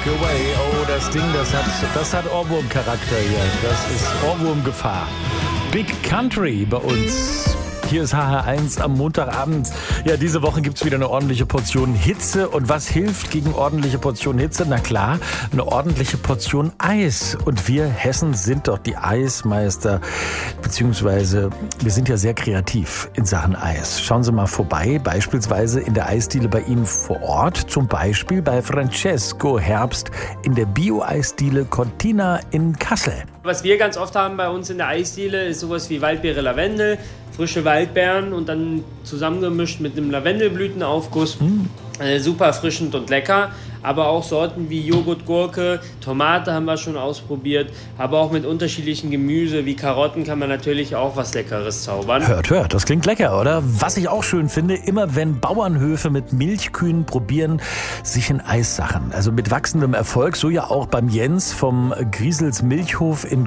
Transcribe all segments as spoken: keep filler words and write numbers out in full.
away. Oh, das Ding, das hat, das hat Ohrwurm-Charakter hier. Das ist Ohrwurmgefahr. Big Country bei uns. Hier ist H H eins am Montagabend. Ja, diese Woche gibt's wieder eine ordentliche Portion Hitze. Und was hilft gegen ordentliche Portion Hitze? Na klar, eine ordentliche Portion Eis. Und wir Hessen sind doch die Eismeister. Beziehungsweise, wir sind ja sehr kreativ in Sachen Eis. Schauen Sie mal vorbei, beispielsweise in der Eisdiele bei Ihnen vor Ort. Zum Beispiel bei Francesco Herbst in der Bio-Eisdiele Cortina in Kassel. Was wir ganz oft haben bei uns in der Eisdiele, ist sowas wie Waldbeere Lavendel, frische Waldbeeren und dann zusammengemischt mit einem Lavendelblütenaufguss. Mm. Äh, super erfrischend und lecker. Aber auch Sorten wie Joghurt, Gurke, Tomate haben wir schon ausprobiert. Aber auch mit unterschiedlichen Gemüse wie Karotten kann man natürlich auch was Leckeres zaubern. Hört, hört, das klingt lecker, oder? Was ich auch schön finde, immer wenn Bauernhöfe mit Milchkühen probieren, sich in Eissachen. Also mit wachsendem Erfolg, so ja auch beim Jens vom Griesels Milchhof in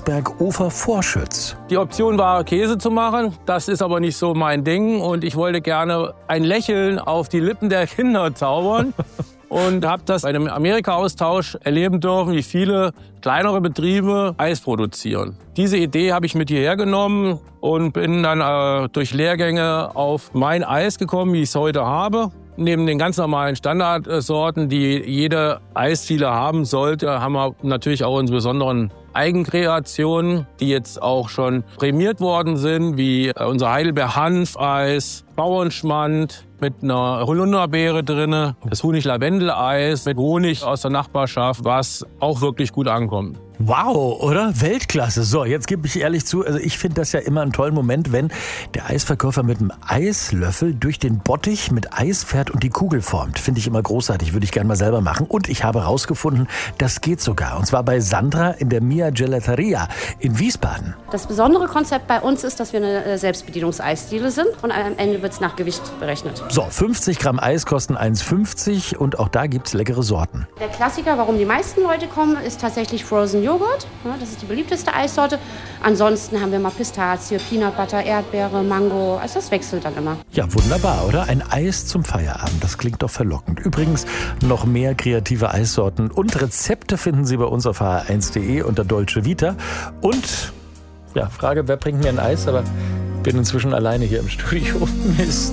Gudensberg-Ofer-Vorschütz. Die Option war, Käse zu machen. Das ist aber nicht so mein Ding. Und ich wollte gerne ein Lächeln auf die Lippen der Kinder zaubern. Und habe das bei einem Amerika-Austausch erleben dürfen, wie viele kleinere Betriebe Eis produzieren. Diese Idee habe ich mit hierher genommen und bin dann äh, durch Lehrgänge auf mein Eis gekommen, wie ich es heute habe. Neben den ganz normalen Standardsorten, die jede Eisdiele haben sollte, haben wir natürlich auch unsere besonderen Eigenkreationen, die jetzt auch schon prämiert worden sind, wie unser Heidelbeer-Hanfeis, Bauernschmand mit einer Holunderbeere drinne, das Honig-Lavendel-Eis mit Honig aus der Nachbarschaft, was auch wirklich gut ankommt. Wow, oder? Weltklasse. So, jetzt gebe ich ehrlich zu, also ich finde das ja immer einen tollen Moment, wenn der Eisverkäufer mit einem Eislöffel durch den Bottich mit Eis fährt und die Kugel formt. Finde ich immer großartig, würde ich gerne mal selber machen. Und ich habe rausgefunden, das geht sogar. Und zwar bei Sandra in der Mia Gelateria in Wiesbaden. Das besondere Konzept bei uns ist, dass wir eine Selbstbedienungseisdiele sind und am Ende wird es nach Gewicht berechnet. So, fünfzig Gramm Eis kosten eins fünfzig und auch da gibt es leckere Sorten. Der Klassiker, warum die meisten Leute kommen, ist tatsächlich Frozen Joghurt. Das ist die beliebteste Eissorte. Ansonsten haben wir mal Pistazie, Peanut Butter, Erdbeere, Mango. Also das wechselt dann immer. Ja, wunderbar, oder? Ein Eis zum Feierabend. Das klingt doch verlockend. Übrigens, noch mehr kreative Eissorten und Rezepte finden Sie bei uns auf h h eins punkt de unter Dolce Vita. Und, ja, Frage, wer bringt mir ein Eis? Aber bin inzwischen alleine hier im Studio. Mist.